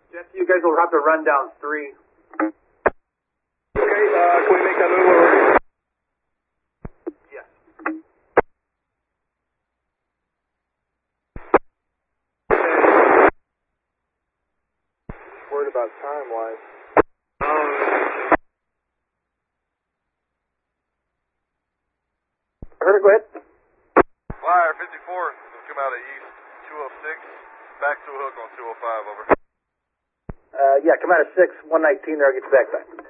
Jeff, you guys will have to run down 3. Okay, can we make that move over? Yes. Worried about time-wise. Heard it, go ahead. Flyer 54, will come out of east 206, back to a hook on 205, over. Yeah, come out of 6, 119 there, I'll get you back.